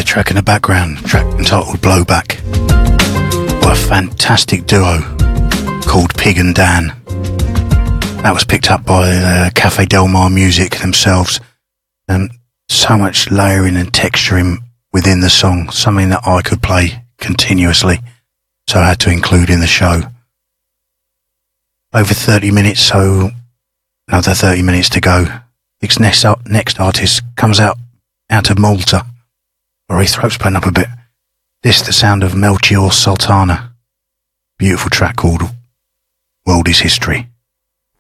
the track in the background, track entitled Blowback, by a fantastic duo called Pig and Dan. That was picked up by Cafe Del Mar Music themselves, and so much layering and texturing within the song, something that I could play continuously, so I had to include in the show. Over 30 minutes, so another 30 minutes to go. This next artist comes out of Malta. Sorry, throat's playing up a bit. This the sound of Melchior Sultana. Beautiful track called World is History.